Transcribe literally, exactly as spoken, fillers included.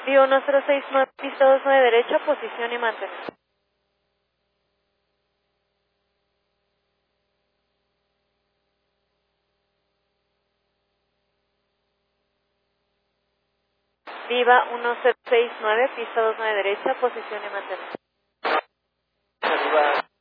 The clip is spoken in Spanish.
Viva uno cero seis nueve, pista dos nueve derecha, posición y mantén. Viva uno cero seis nueve, pista dos nueve derecha, posición y mantén. Arriba.